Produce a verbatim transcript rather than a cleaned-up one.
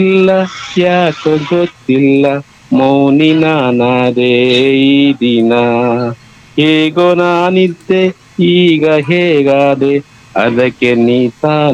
ಇಲ್ಲ ಯಾಕೋ ಗೊತ್ತಿಲ್ಲ ಮೌನಿ ನಾನಾದೆ ಈ ದಿನ. ಹೇಗೋ ನಾನಿದ್ದೆ ಈಗ ಹೇಗಾದೆ ಅದಕ್ಕೆ ನೀ ತಾನೇ